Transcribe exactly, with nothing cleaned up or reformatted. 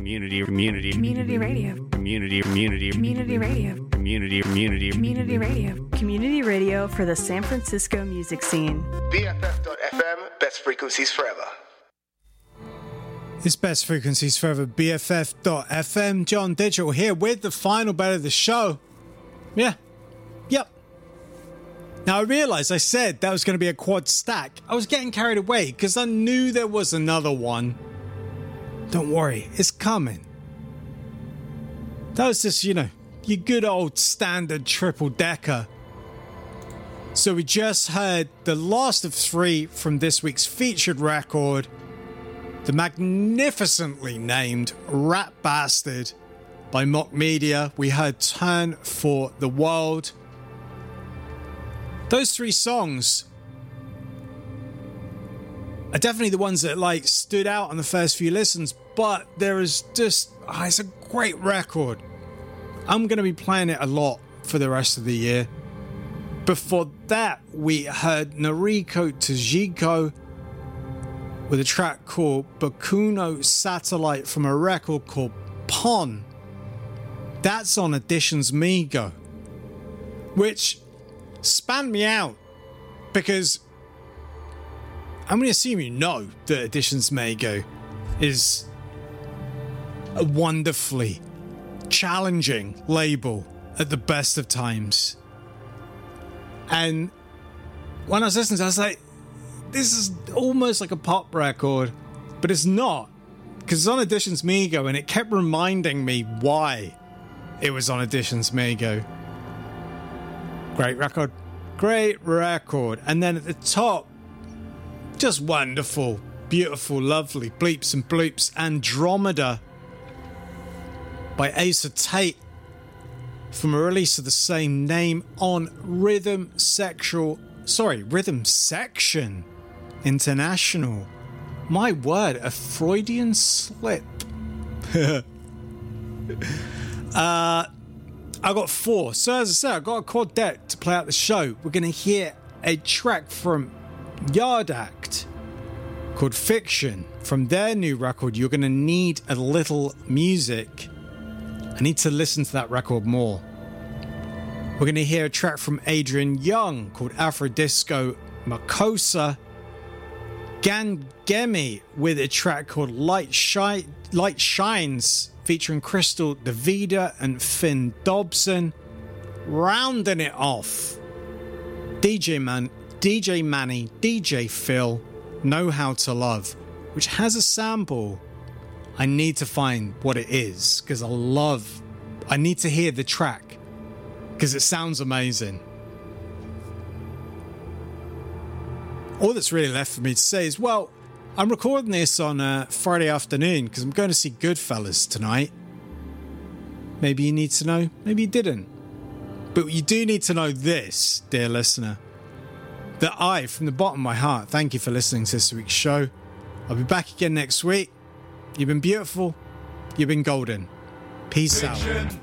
Community, community, Community radio. community, community, Community radio. community, community, Community radio. Community radio for the San Francisco music scene. B F F dot F M, best frequencies forever. It's Best Frequencies Forever, B F F dot F M. John Digital here with the final bit of the show. Yeah. Yep. Now, I realised I said that was going to be a quad stack. I was getting carried away because I knew there was another one. Don't worry, it's coming. That was just, you know, your good old standard triple decker. So we just heard the last of three from this week's featured record, the magnificently named Rat Bastard by Mock Media. We heard Turn for the World. Those three songs are definitely the ones that like stood out on the first few listens, but there is just, oh, it's a great record. I'm going to be playing it a lot for the rest of the year. Before that, we heard Noriko Tajiko with a track called Bakuno Satellite from a record called Pon. That's on Editions Mego, which spanned me out because I'm going to assume you know that Editions Mego is a wonderfully challenging label at the best of times. And when I was listening to it, I was like, this is almost like a pop record, but it's not, because it's on Editions Mego, and it kept reminding me why it was on Editions Mego. Great record. Great record. And then at the top, just wonderful, beautiful, lovely bleeps and bloops. Andromeda by Asa Tate from a release of the same name on Rhythm Sexual, sorry, Rhythm Section International. My word, a Freudian slip. uh, I got four. So as I said, I got a quad deck to play out the show. We're going to hear a track from Yard Act called Fiction from their new record, You're Gonna Need a Little Music. I need to listen to that record more. We're going to hear a track from Adrian Young called Afro Disco Makosa. Gangemi with a track called Light, Shi- Light Shines featuring Crystal Davida and Finn Dobson. Rounding it off, D J Man, D J Manny, D J Phil, Know How to Love, which has a sample. I need to find what it is because I love, I need to hear the track because it sounds amazing. All that's really left for me to say is, well, I'm recording this on a Friday afternoon because I'm going to see Goodfellas tonight. Maybe you need to know, maybe you didn't. But you do need to know this, dear listener, that I, from the bottom of my heart, thank you for listening to this week's show. I'll be back again next week. You've been beautiful. You've been golden. Peace Fiction. Out.